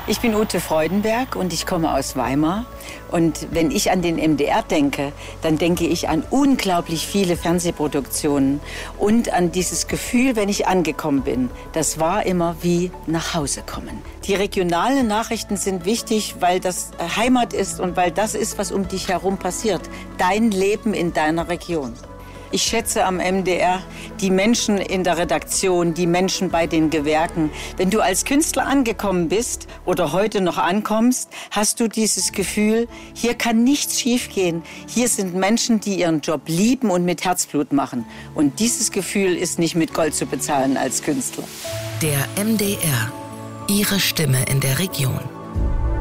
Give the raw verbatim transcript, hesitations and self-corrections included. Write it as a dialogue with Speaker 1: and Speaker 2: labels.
Speaker 1: Ich bin Ute Freudenberg und ich komme aus Weimar. Und wenn ich an den M D R denke, dann denke ich an unglaublich viele Fernsehproduktionen und an dieses Gefühl, wenn ich angekommen bin. Das war immer wie nach Hause kommen. Die regionalen Nachrichten sind wichtig, weil das Heimat ist und weil das ist, was um dich herum passiert. Dein Leben in deiner Region. Ich schätze am M D R die Menschen in der Redaktion, die Menschen bei den Gewerken. Wenn du als Künstler angekommen bist oder heute noch ankommst, hast du dieses Gefühl, hier kann nichts schiefgehen. Hier sind Menschen, die ihren Job lieben und mit Herzblut machen. Und dieses Gefühl ist nicht mit Gold zu bezahlen als Künstler.
Speaker 2: Der M D R. Ihre Stimme in der Region.